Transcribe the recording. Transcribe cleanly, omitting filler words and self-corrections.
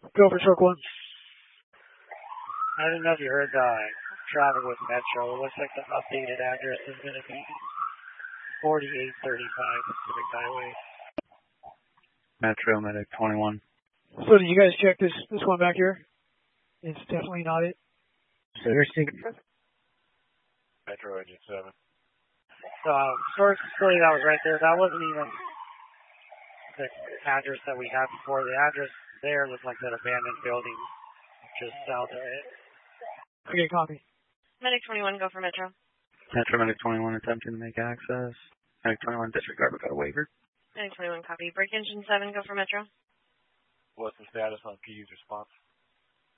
Go for truck 1. I don't know if you heard traffic with Metro. It looks like the updated address is going to be 4835 Pacific Highway. Metro Medic 21. So did you guys check this one back here? It's definitely not it. So you're seeing Metro Engine 7. Storage facility that was right there, that wasn't even the address that we had before. The address there looked like that abandoned building just south of it. Okay, copy. Medic 21, go for Metro. Metro Medic 21 attempting to make access. Medic 21 disregard, we got a waiver. Medic 21, copy. Break engine 7, go for Metro. What's the status on PU's response?